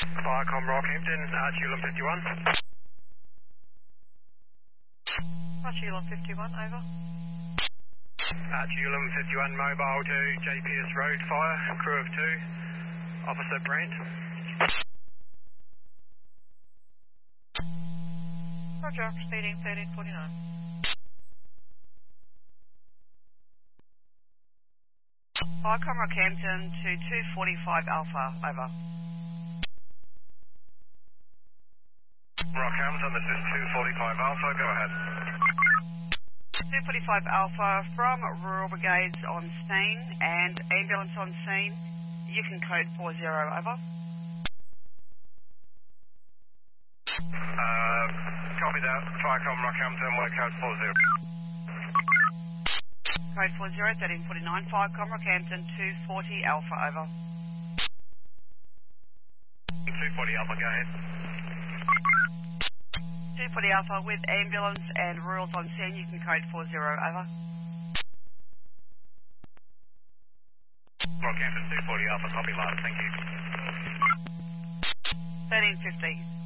Firecom Rockhampton, Tulum 51. Tulum 51, over. Tulum 51, mobile to JPS Road, fire, crew of 2, Officer Brandt. Roger, speeding 1349. Firecom Rockhampton to 245 Alpha, over. Rockhampton, this is 245 Alpha, go ahead. 245 Alpha from Rural Brigades on scene and ambulance on scene. You can code 40, over. Copy that. Firecom Rockhampton, work code 40. Code 40, 1349, Firecom Rockhampton 240 Alpha, over. 240 Alpha, go ahead. 240 Alpha with ambulance and rurals on scene. You can code 40, over. Rockhampton 240 Alpha, copy last, thank you. 1350.